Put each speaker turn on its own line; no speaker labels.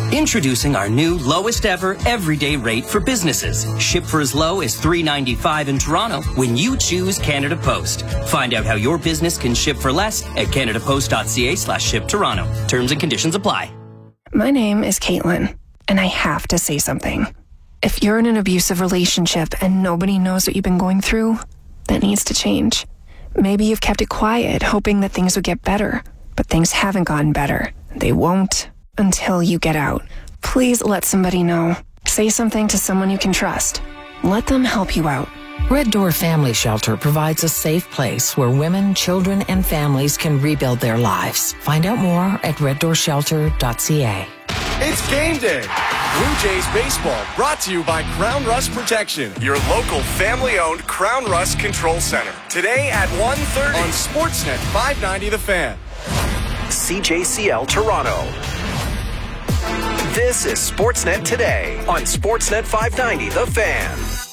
Introducing our new lowest ever everyday rate for businesses. Ship for as low as $3.95 in Toronto when you choose Canada Post. Find out how your business can ship for less at canadapost.ca/shiptoronto. Terms and conditions apply.
My name is Caitlin, and I have to say something. If you're in an abusive relationship and nobody knows what you've been going through, that needs to change. Maybe you've kept it quiet, hoping that things would get better, but things haven't gotten better. They won't until you get out. Please let somebody know. Say something to someone you can trust. Let them help you out.
Red Door Family Shelter provides a safe place where women, children, and families can rebuild their lives. Find out more at reddoorshelter.ca.
It's game day. Blue Jays baseball brought to you by Crown Rust Protection, your local family-owned Crown Rust Control Center. Today at 1:30 on Sportsnet 590 The Fan.
CJCL Toronto. This is Sportsnet Today on Sportsnet 590 The Fan.